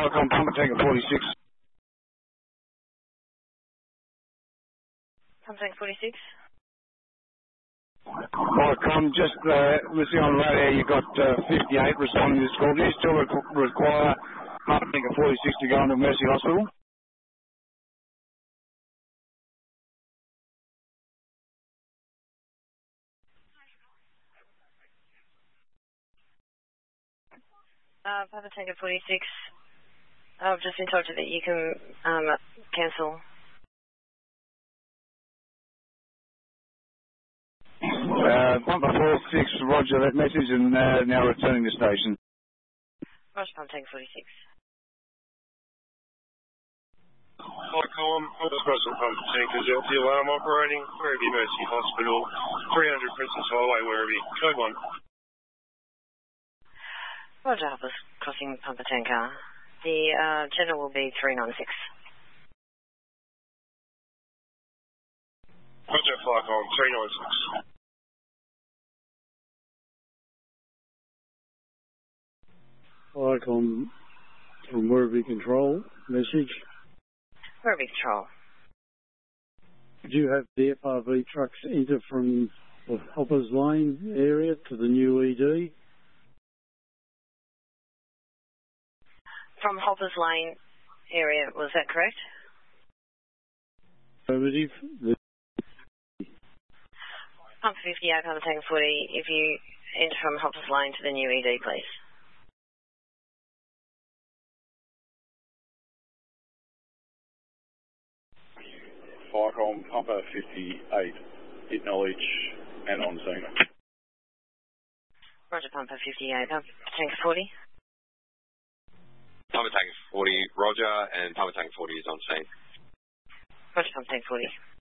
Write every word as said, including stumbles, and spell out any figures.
Falcon, Pumper Tanker forty-six. Pumper Tanker forty-six. Falcon, just uh, listening on the radio, you got uh, fifty-eight responding to this call. Do you still requ- require Pumper Tanker forty-six to go into Mercy Hospital? Uh, Pumper Tanker forty-six. I've just been told that you can um, cancel. Uh, Pumper forty-six, roger that message, and uh, now returning to station. Roger, Pumper Tanker forty-six. Hi, Colin. I'm just Russell Pumper Tanker Delta Alarm operating. Werribee Mercy Hospital, three hundred Princess Highway, Werribee. Code one. Roger, Harper's crossing Pumper Tanker. The uh, channel will be three nine six. Roger, Falcon, three nine six. Falcon from Werribee Control, message. Werribee Control. Did you have the F R V trucks enter from the Hoppers Lane area to the new E D? From Hoppers Lane area, was that correct? Affirmative. The Pumper fifty-eight, Pumper Tanker forty, if you enter from Hoppers Lane to the new E D, please. Falcon, Pumper fifty-eight, acknowledge and on scene. Roger, Pumper fifty-eight, Pumper Tanker forty. Pumper Tanker forty, roger, and Pumper Tanker forty is on scene. Roger, Pumper Tanker forty.